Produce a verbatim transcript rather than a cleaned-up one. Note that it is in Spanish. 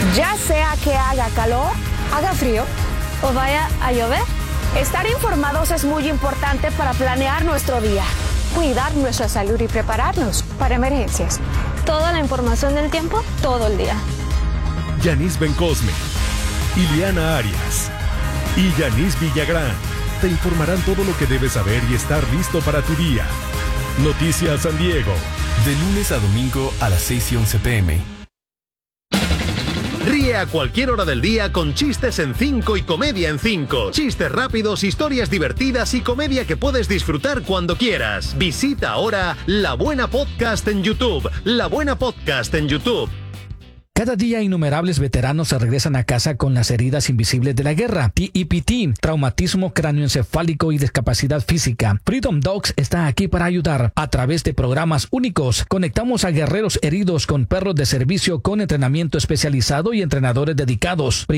Ya sea que haga calor, haga frío o vaya a llover, estar informados es muy importante para planear nuestro día, cuidar nuestra salud y prepararnos para emergencias. Toda la información del tiempo, todo el día. Yanis Bencosme, Ileana Arias y Yanis Villagrán te informarán todo lo que debes saber y estar listo para tu día. Noticias San Diego. De lunes a domingo a las seis y once pm. Ríe a cualquier hora del día con Chistes en cinco y Comedia en cinco. Chistes rápidos, historias divertidas y comedia que puedes disfrutar cuando quieras. Visita ahora La Buena Podcast en YouTube. La Buena Podcast en YouTube. Cada día innumerables veteranos se regresan a casa con las heridas invisibles de la guerra. T E P T, traumatismo cráneoencefálico y discapacidad física. Freedom Dogs está aquí para ayudar. A través de programas únicos, conectamos a guerreros heridos con perros de servicio con entrenamiento especializado y entrenadores dedicados.